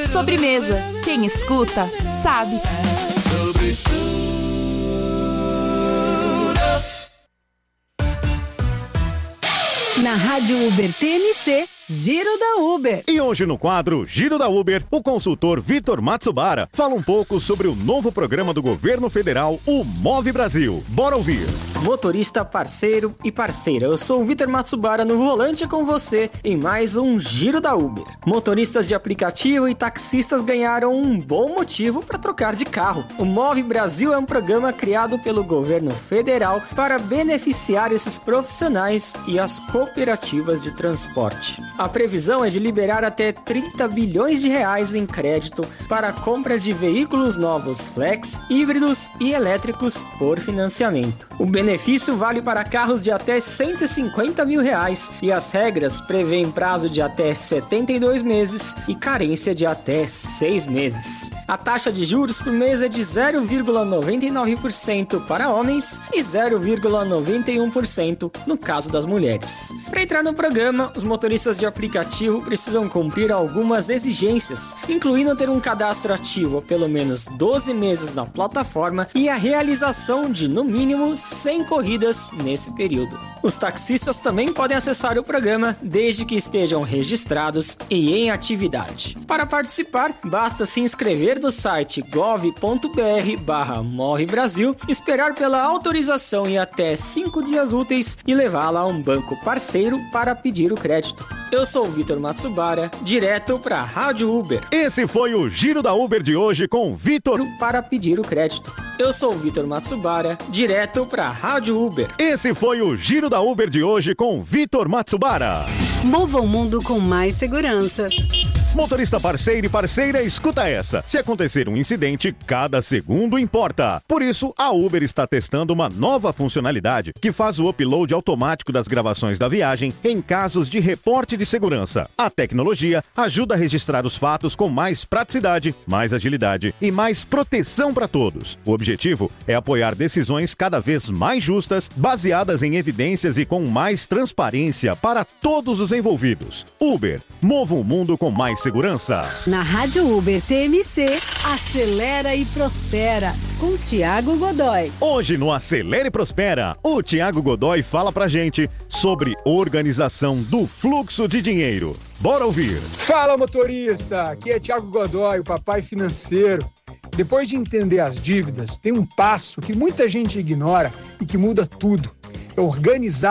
Sobremesa. Quem escuta, sabe. Na Rádio Uber TMC, Giro da Uber. E hoje no quadro Giro da Uber, o consultor Vitor Matsubara fala um pouco sobre o novo programa do governo federal, o Move Brasil. Bora ouvir. Motorista, parceiro e parceira, eu sou o Vitor Matsubara no volante com você em mais um Giro da Uber. Motoristas de aplicativo e taxistas ganharam um bom motivo para trocar de carro. O Move Brasil é um programa criado pelo governo federal para beneficiar esses profissionais e as cooperativas de transporte. A previsão é de liberar até 30 bilhões de reais em crédito para a compra de veículos novos flex, híbridos e elétricos por financiamento. O benefício vale para carros de até 150 mil reais e as regras prevêem prazo de até 72 meses e carência de até 6 meses. A taxa de juros por mês é de 0,99% para homens e 0,91% no caso das mulheres. Para entrar no programa, os motoristas de aplicativo precisam cumprir algumas exigências, incluindo ter um cadastro ativo há pelo menos 12 meses na plataforma e a realização de, no mínimo, 100 corridas nesse período. Os taxistas também podem acessar o programa desde que estejam registrados e em atividade. Para participar, basta se inscrever no site gov.br/morrebrasil, esperar pela autorização em até 5 dias úteis e levá-la a um banco parceiro para pedir o crédito. Eu sou o Vitor Matsubara, direto para a Rádio Uber. Esse foi o Giro da Uber de hoje com Vitor para pedir o crédito. Eu sou o Vitor Matsubara, direto para a Rádio Uber. Esse foi o Giro da Uber de hoje com Vitor Matsubara. Mova o mundo com mais segurança. Motorista parceiro e parceira, escuta essa. Se acontecer um incidente, cada segundo importa. Por isso, a Uber está testando uma nova funcionalidade que faz o upload automático das gravações da viagem em casos de reporte de segurança. A tecnologia ajuda a registrar os fatos com mais praticidade, mais agilidade e mais proteção para todos. O objetivo é apoiar decisões cada vez mais justas, baseadas em evidências e com mais transparência para todos os envolvidos. Uber, mova o mundo com mais segurança. Na Rádio Uber TMC, Acelera e Prospera, com Thiago Godoy. Hoje no Acelera e Prospera, o Thiago Godoy fala pra gente sobre organização do fluxo de dinheiro. Bora ouvir. Fala, motorista! Aqui é Thiago Godoy, o papai financeiro. Depois de entender as dívidas, tem um passo que muita gente ignora e que muda tudo. É organizar